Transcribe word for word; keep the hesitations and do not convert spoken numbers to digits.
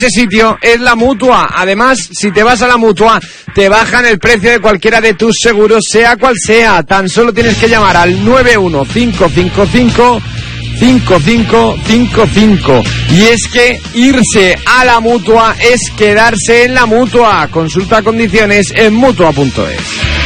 Ese sitio es la Mutua. Además, si te vas a la Mutua, te bajan el precio de cualquiera de tus seguros, sea cual sea. Tan solo tienes que llamar al nueve uno cinco cinco cinco cinco cinco cinco cinco. Y es que irse a la Mutua es quedarse en la Mutua. Consulta condiciones en mutua punto es.